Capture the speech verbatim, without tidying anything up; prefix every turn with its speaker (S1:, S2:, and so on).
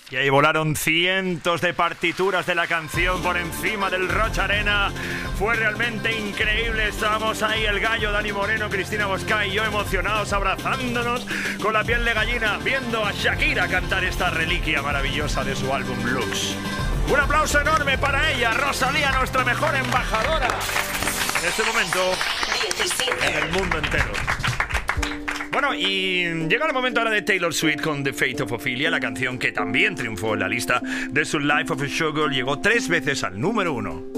S1: Y ahí volaron cientos de partituras de la canción por encima del Roch Arena. Fue realmente increíble. Estábamos ahí, el gallo, Dani Moreno, Cristina Bosca y yo, emocionados, abrazándonos con la piel de gallina, viendo a Shakira cantar esta reliquia maravillosa de su álbum Lux. Un aplauso enorme para ella, Rosalía, nuestra mejor embajadora en este momento en el mundo entero. Bueno, y llega el momento ahora de Taylor Swift con The Fate of Ophelia, la canción que también triunfó en la lista de su Life of a Showgirl. Llegó tres veces al número uno.